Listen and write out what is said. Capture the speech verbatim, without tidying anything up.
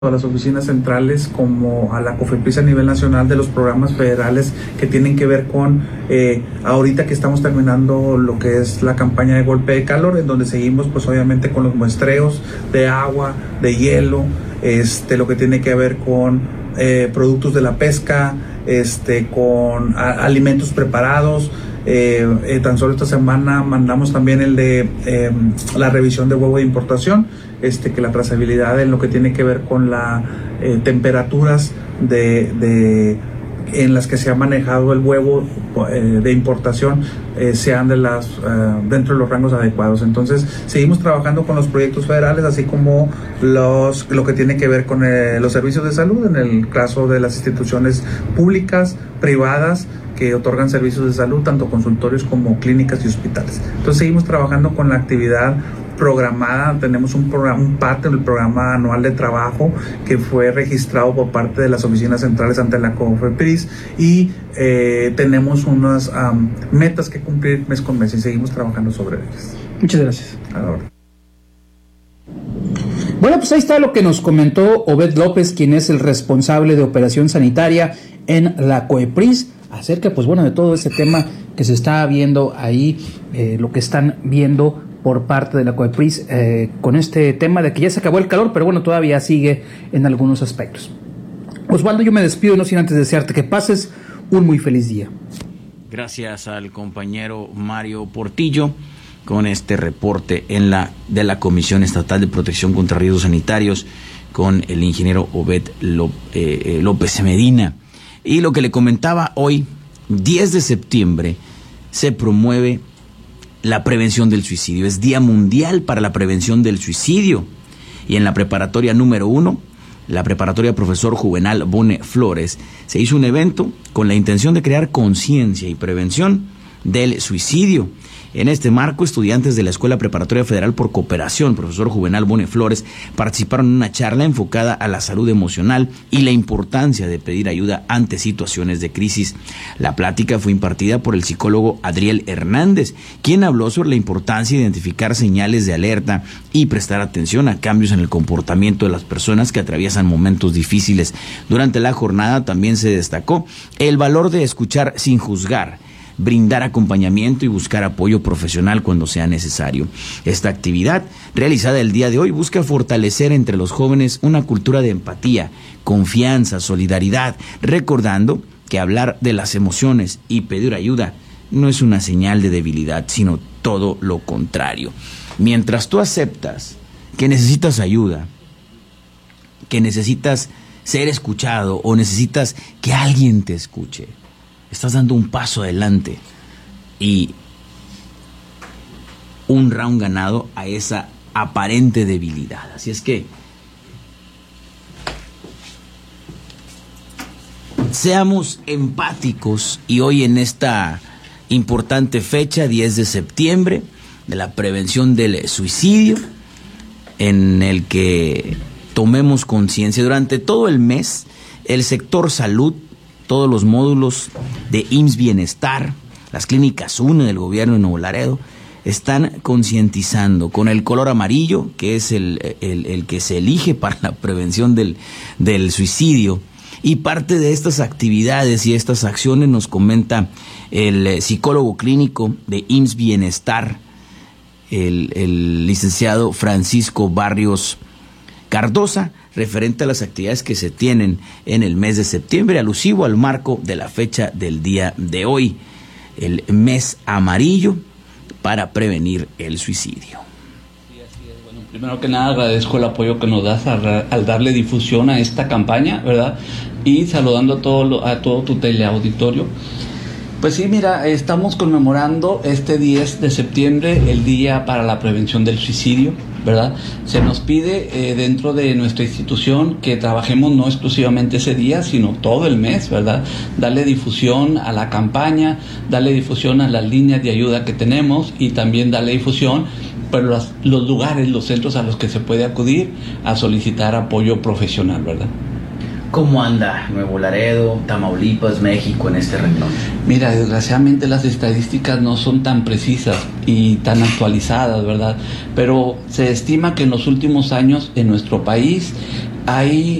a las oficinas centrales como a la COFEPRIS a nivel nacional de los programas federales que tienen que ver con eh, ahorita que estamos terminando lo que es la campaña de golpe de calor, en donde seguimos pues obviamente con los muestreos de agua, de hielo, este lo que tiene que ver con eh, productos de la pesca, este con a, alimentos preparados. Eh, eh, tan solo esta semana mandamos también el de eh, la revisión de huevo de importación, este que la trazabilidad en lo que tiene que ver con las eh, temperaturas de, de en las que se ha manejado el huevo eh, de importación eh, sean de las eh, dentro de los rangos adecuados. Entonces seguimos trabajando con los proyectos federales, así como los lo que tiene que ver con eh, los servicios de salud, en el caso de las instituciones públicas, privadas, que otorgan servicios de salud, tanto consultorios como clínicas y hospitales. Entonces seguimos trabajando con la actividad programada. Tenemos un programa, un P A T, el programa anual de trabajo, que fue registrado por parte de las oficinas centrales ante la COFEPRIS, y eh, tenemos unas um, metas que cumplir mes con mes y seguimos trabajando sobre ellas. Muchas gracias. Ahora. Bueno, pues ahí está lo que nos comentó Obed López, quien es el responsable de operación sanitaria en la COFEPRIS, acerca, pues bueno, de todo ese tema que se está viendo ahí, eh, lo que están viendo por parte de la COFEPRIS eh, con este tema de que ya se acabó el calor, pero bueno, todavía sigue en algunos aspectos. Osvaldo, yo me despido, no sin antes desearte que pases un muy feliz día. Gracias al compañero Mario Portillo con este reporte en la de la Comisión Estatal de Protección contra Riesgos Sanitarios con el ingeniero Obed López Medina. Y lo que le comentaba hoy, diez de septiembre, se promueve la prevención del suicidio. Es Día Mundial para la Prevención del Suicidio. Y en la preparatoria número uno, la preparatoria Profesor Juvenal Bone Flores, se hizo un evento con la intención de crear conciencia y prevención del suicidio. En este marco, estudiantes de la Escuela Preparatoria Federal por Cooperación, Profesor Juvenal Bone Flores, participaron en una charla enfocada a la salud emocional y la importancia de pedir ayuda ante situaciones de crisis. La plática fue impartida por el psicólogo Adriel Hernández, quien habló sobre la importancia de identificar señales de alerta y prestar atención a cambios en el comportamiento de las personas que atraviesan momentos difíciles. Durante la jornada también se destacó el valor de escuchar sin juzgar, brindar acompañamiento y buscar apoyo profesional cuando sea necesario. Esta actividad, realizada el día de hoy, busca fortalecer entre los jóvenes una cultura de empatía, confianza, solidaridad, recordando que hablar de las emociones y pedir ayuda no es una señal de debilidad, sino todo lo contrario. Mientras tú aceptas que necesitas ayuda, que necesitas ser escuchado o necesitas que alguien te escuche, estás dando un paso adelante y un round ganado a esa aparente debilidad. Así es que seamos empáticos, y hoy en esta importante fecha, diez de septiembre, de la prevención del suicidio, en el que tomemos conciencia. Durante todo el mes, el sector salud, todos los módulos de I M S S Bienestar, las clínicas U N E del gobierno de Nuevo Laredo, están concientizando con el color amarillo, que es el, el, el que se elige para la prevención del, del suicidio. Y parte de estas actividades y estas acciones nos comenta el psicólogo clínico de I M S S Bienestar, el, el licenciado Francisco Barrios Cardosa, referente a las actividades que se tienen en el mes de septiembre, alusivo al marco de la fecha del día de hoy, el mes amarillo para prevenir el suicidio. Sí, así es. Bueno, primero que nada agradezco el apoyo que nos das al, al darle difusión a esta campaña, ¿verdad? Y saludando a todo, a todo tu teleauditorio. Pues sí, mira, estamos conmemorando este diez de septiembre, el Día para la Prevención del Suicidio, ¿verdad? Se nos pide eh, dentro de nuestra institución que trabajemos no exclusivamente ese día, sino todo el mes, ¿verdad? Darle difusión a la campaña, darle difusión a las líneas de ayuda que tenemos y también darle difusión por los, los lugares, los centros a los que se puede acudir a solicitar apoyo profesional, ¿verdad? ¿Cómo anda Nuevo Laredo, Tamaulipas, México en este renglón? Mira, desgraciadamente las estadísticas no son tan precisas y tan actualizadas, ¿verdad? Pero se estima que en los últimos años en nuestro país hay